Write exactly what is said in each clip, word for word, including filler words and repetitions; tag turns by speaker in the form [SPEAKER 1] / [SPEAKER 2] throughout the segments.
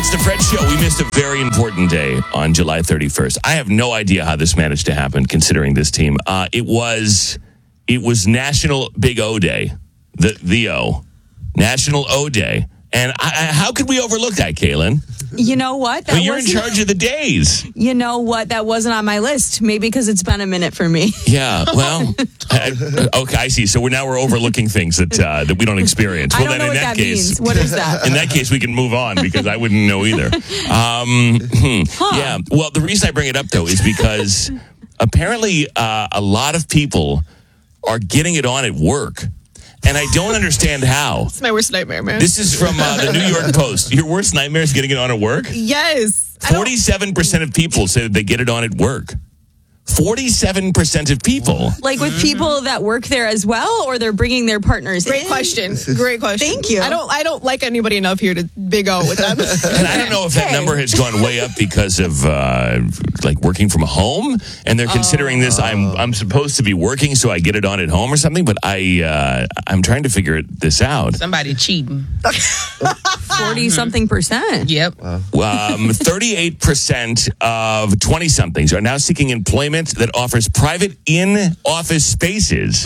[SPEAKER 1] It's the Fred Show. We missed a very important day on July thirty-first. I have no idea how this managed to happen, considering this team. Uh, it was it was National Big O Day, the the O, National O Day, and I, I, how could we overlook that, Kaylin?
[SPEAKER 2] You know what? That
[SPEAKER 1] But you're in
[SPEAKER 2] wasn't-
[SPEAKER 1] charge of the days.
[SPEAKER 2] You know what? That wasn't on my list. Maybe because it's been a minute for me.
[SPEAKER 1] Yeah, well, I, okay, I see. So we're now we're overlooking things that uh, that we don't experience.
[SPEAKER 2] I
[SPEAKER 1] Well,
[SPEAKER 2] don't
[SPEAKER 1] then
[SPEAKER 2] know
[SPEAKER 1] in
[SPEAKER 2] what
[SPEAKER 1] that,
[SPEAKER 2] that
[SPEAKER 1] case,
[SPEAKER 2] means. What is that?
[SPEAKER 1] in that case, we can move on because I wouldn't know either. Um, hmm,
[SPEAKER 2] Huh.
[SPEAKER 1] Yeah. Well, the reason I bring it up though is because apparently uh, a lot of people are getting it on at work, and I don't understand how.
[SPEAKER 3] It's my worst nightmare, man.
[SPEAKER 1] This is from uh, the New York Post. Your worst nightmare is getting it on at work?
[SPEAKER 3] yes. I don't-
[SPEAKER 1] forty-seven percent of people say that they get it on at work. forty-seven percent of people.
[SPEAKER 2] Like with people that work there as well, or they're bringing their partners
[SPEAKER 3] Great
[SPEAKER 2] in?
[SPEAKER 3] question. Great question.
[SPEAKER 2] Thank you.
[SPEAKER 3] I don't. I don't like anybody enough here to big O with them.
[SPEAKER 1] And I don't know if that
[SPEAKER 2] Okay.
[SPEAKER 1] number has gone way up because of uh, like working from home, and they're considering this. I'm I'm supposed to be working, so I get it on at home or something. But I uh, I'm trying to figure it- this out.
[SPEAKER 4] Somebody cheating.
[SPEAKER 2] forty something percent.
[SPEAKER 4] Yep.
[SPEAKER 1] Um, thirty-eight percent of twenty somethings are now seeking employment that offers private in-office spaces.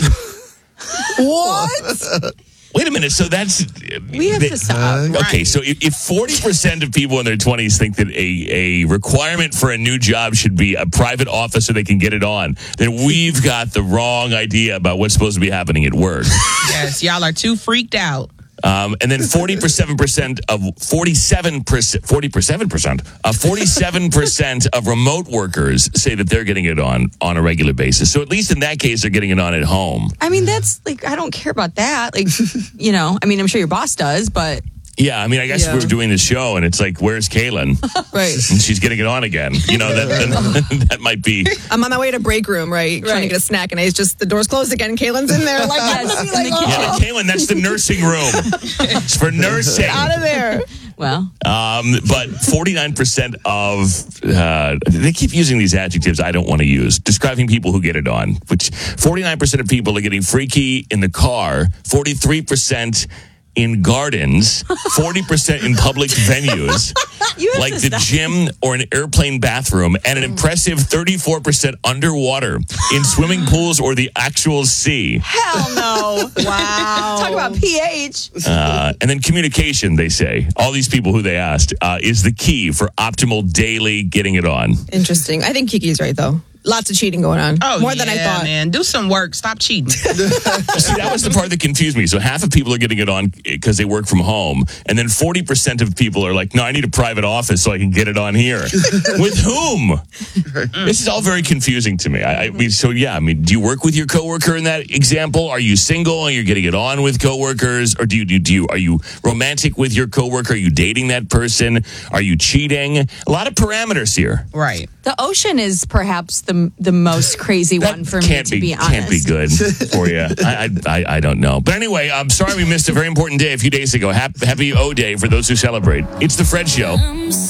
[SPEAKER 3] what?
[SPEAKER 1] Wait a minute. So that's
[SPEAKER 2] We have
[SPEAKER 1] they-
[SPEAKER 2] to stop.
[SPEAKER 1] Okay, so if if forty percent of people in their twenties think that a, a requirement for a new job should be a private office so they can get it on, then we've got the wrong idea about what's supposed to be happening at work.
[SPEAKER 4] Yes, y'all are too freaked out.
[SPEAKER 1] Um, and then forty-seven percent of forty-seven percent, forty-seven percent, uh, forty-seven percent of remote workers say that they're getting it on on a regular basis. So at least in that case, they're getting it on at home.
[SPEAKER 2] I mean, that's like, I don't care about that. Like, you know, I mean, I'm sure your boss does, but
[SPEAKER 1] Yeah, I mean, I guess
[SPEAKER 3] Yeah.
[SPEAKER 1] we were doing this show, and it's like, where's Kaylin?
[SPEAKER 3] Right.
[SPEAKER 1] And she's getting it on again. You know, that that, that might be.
[SPEAKER 3] I'm on my way to break room, right? Trying to
[SPEAKER 2] Right.
[SPEAKER 3] get a snack, and it's just the door's closed again. Kaylin's in there, like, I'm
[SPEAKER 2] Yes,
[SPEAKER 3] gonna be
[SPEAKER 2] in
[SPEAKER 3] like,
[SPEAKER 2] the
[SPEAKER 3] oh,
[SPEAKER 1] Yeah, Kaylin, that's the nursing room. It's for nursing.
[SPEAKER 3] out of there.
[SPEAKER 2] well,
[SPEAKER 1] Um, but forty-nine percent of, uh, they keep using these adjectives I don't want to use, describing people who get it on, which forty-nine percent of people are getting freaky in the car, forty-three percent in gardens, forty percent in public venues,
[SPEAKER 2] you have
[SPEAKER 1] like
[SPEAKER 2] to
[SPEAKER 1] the
[SPEAKER 2] stop.
[SPEAKER 1] gym or an airplane bathroom, and an impressive thirty-four percent underwater in swimming pools or the actual sea.
[SPEAKER 2] Hell no.
[SPEAKER 3] Wow.
[SPEAKER 2] Talk about pH.
[SPEAKER 1] Uh, and then communication, they say, all these people who they asked, uh, is the key for optimal daily getting it on.
[SPEAKER 3] Interesting. I think Kiki's right, though. Lots of cheating going on.
[SPEAKER 4] Oh,
[SPEAKER 3] More
[SPEAKER 4] yeah,
[SPEAKER 3] than I thought.
[SPEAKER 4] man. Do some work. Stop cheating.
[SPEAKER 1] See, that was the part that confused me. So half of people are getting it on because they work from home. And then forty percent of people are like, no, I need a private office so I can get it on here. With whom? This is all very confusing to me. I, I mean, so yeah, I mean, do you work with your coworker in that example? Are you single and you're getting it on with coworkers? Or do you, do, do you, are you romantic with your coworker? Are you dating that person? Are you cheating? A lot of parameters here.
[SPEAKER 4] Right.
[SPEAKER 2] The ocean is perhaps the the most crazy
[SPEAKER 1] That
[SPEAKER 2] one for me,
[SPEAKER 1] can't
[SPEAKER 2] to be, honest.
[SPEAKER 1] Can't be good for you. I, I, I don't know. But anyway, I'm sorry we missed a very important day a few days ago. Happy, happy O Day for those who celebrate. It's the Fred Show.